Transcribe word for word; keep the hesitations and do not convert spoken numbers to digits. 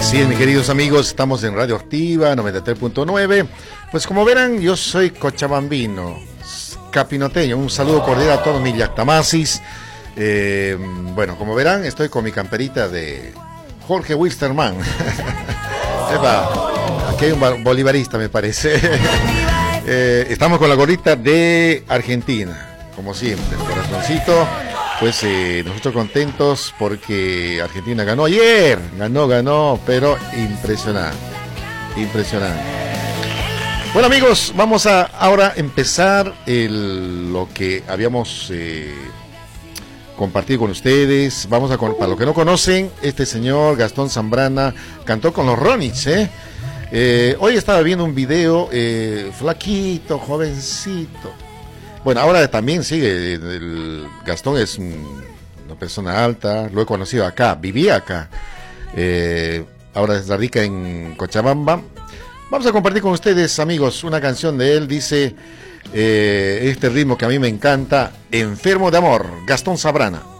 Así es, mis queridos amigos, estamos en Radio Activa noventa y tres punto nueve. Pues como verán, yo soy cochabambino, capinoteño. Un saludo cordial a todos mis yactamasis. Eh, bueno, como verán, estoy con mi camperita de Jorge Wilstermann. Epa, aquí hay un bolivarista, me parece. eh, estamos con la gorrita de Argentina, como siempre, el corazoncito. Pues eh, nosotros contentos porque Argentina ganó ayer, ganó, ganó, pero impresionante, impresionante. Bueno, amigos, vamos a ahora empezar el, lo que habíamos eh, compartido con ustedes. Vamos a, para los que no conocen, este señor Gastón Zambrana cantó con los Ronix, ¿eh? Eh, hoy estaba viendo un video, eh, flaquito, jovencito. Bueno, ahora también sigue, el Gastón es una persona alta, lo he conocido acá, vivía acá, eh, ahora radica en Cochabamba. Vamos a compartir con ustedes, amigos, una canción de él, dice, eh, este ritmo que a mí me encanta, Enfermo de Amor, Gastón Zambrana.